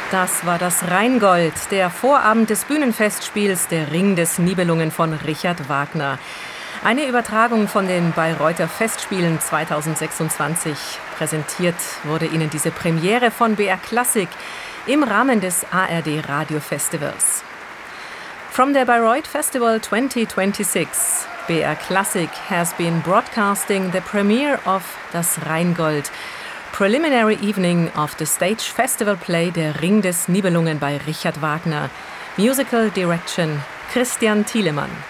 Das war das Rheingold, der Vorabend des Bühnenfestspiels Der Ring des Nibelungen von Richard Wagner. Eine Übertragung von den Bayreuther Festspielen 2026. Präsentiert wurde Ihnen diese Premiere von BR Classic im Rahmen des ARD Radio Festivals. From the Bayreuth Festival 2026, BR Classic has been broadcasting the premiere of Das Rheingold, preliminary evening of the stage festival play Der Ring des Nibelungen bei Richard Wagner. Musical direction Christian Thielemann.